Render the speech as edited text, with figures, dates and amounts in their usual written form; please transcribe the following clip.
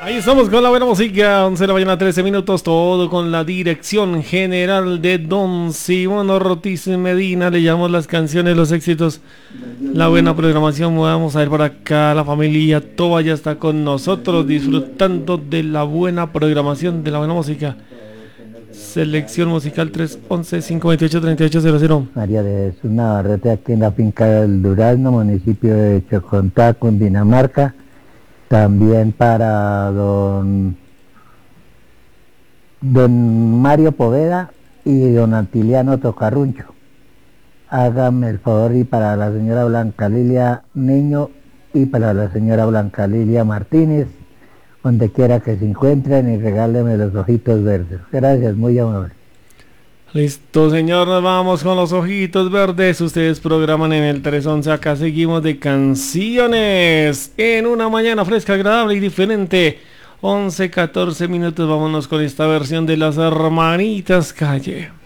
Ahí estamos con la buena música, 11 de la mañana, 13 minutos, todo con la dirección general de Don Simón Ortiz Medina. Le llamamos las canciones, los éxitos, la buena programación. Vamos a ver por acá, la familia Toba ya está con nosotros, disfrutando de la buena programación, de la buena música. Selección musical 311-528-3800. María de Jesús Navarrete, aquí en la finca del Durazno, municipio de Chocontá, Cundinamarca. También para don Mario Poveda y don Antiliano Tocarruncho. Hágame el favor, y para la señora Blanca Lilia Niño y para la señora Blanca Lilia Martínez, donde quiera que se encuentren, y regáleme los ojitos verdes. Gracias, muy amable. Listo, señor, nos vamos con los ojitos verdes. Ustedes programan en el 311. Acá seguimos de canciones en una mañana fresca, agradable y diferente. 11, 14 minutos. Vámonos con esta versión de las Hermanitas Calle.